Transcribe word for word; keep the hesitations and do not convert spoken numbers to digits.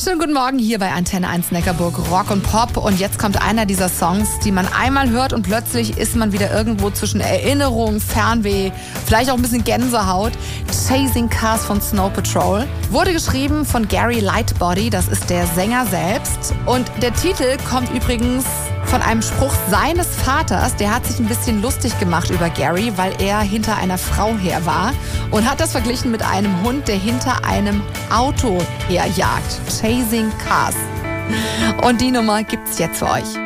Schönen guten Morgen hier bei Antenne eins Neckarburg, Rock und Pop. Und jetzt kommt einer dieser Songs, die man einmal hört und plötzlich ist man wieder irgendwo zwischen Erinnerung, Fernweh, vielleicht auch ein bisschen Gänsehaut. Chasing Cars von Snow Patrol. Wurde geschrieben von Gary Lightbody, das ist der Sänger selbst. Und der Titel kommt übrigens von einem Spruch seines Vaters. Der hat sich ein bisschen lustig gemacht über Gary, weil er hinter einer Frau her war und hat das verglichen mit einem Hund, der hinter einem Auto herjagt. Chasing Cars. Und die Nummer gibt's jetzt für euch.